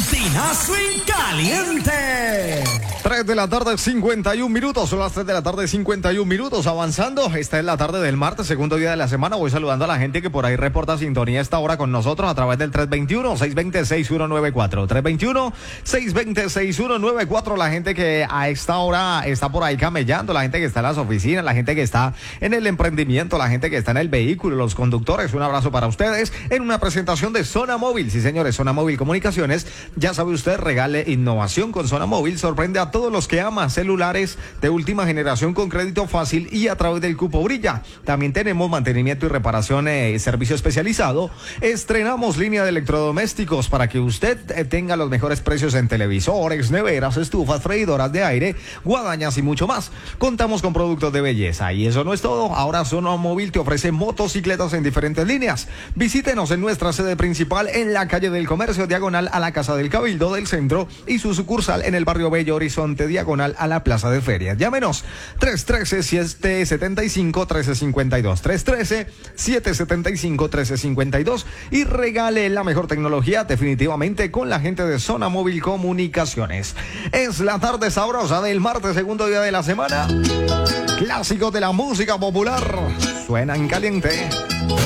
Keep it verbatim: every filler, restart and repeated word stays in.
Gallinazo en Caliente. tres de la tarde, cincuenta y un minutos. Son las tres de la tarde, cincuenta y un minutos. Avanzando. Esta es la tarde del martes, segundo día de la semana. Voy saludando a la gente que por ahí reporta sintonía a esta hora con nosotros a través del tres dos uno, seis dos cero, seis uno nueve cuatro. tres dos uno, seis dos cero, seis uno nueve cuatro. La gente que a esta hora está por ahí camellando, la gente que está en las oficinas, la gente que está en el emprendimiento, la gente que está en el vehículo, los conductores. Un abrazo para ustedes en una presentación de Zona Móvil. Sí, señores, Zona Móvil Comunicaciones. Ya sabe usted, regale innovación con Zona Móvil. Sorprende a todos los que aman celulares de última generación con crédito fácil y a través del cupo Brilla. También tenemos mantenimiento y reparación, eh, servicio especializado. Estrenamos línea de electrodomésticos para que usted eh, tenga los mejores precios en televisores, neveras, estufas, freidoras de aire, guadañas y mucho más. Contamos con productos de belleza y eso no es todo. Ahora Zona Móvil te ofrece motocicletas en diferentes líneas. Visítenos en nuestra sede principal en la calle del Comercio, diagonal a la Casa del Cabildo del Centro, y su sucursal en el barrio Bello Horizonte, diagonal a la Plaza de Ferias. Llámenos tres uno tres, siete siete cinco, uno tres cinco dos, tres uno tres, siete siete cinco, uno tres cinco dos y regale la mejor tecnología definitivamente con la gente de Zona Móvil Comunicaciones. Es la tarde sabrosa del martes, segundo día de la semana. Clásicos de la música popular suenan caliente.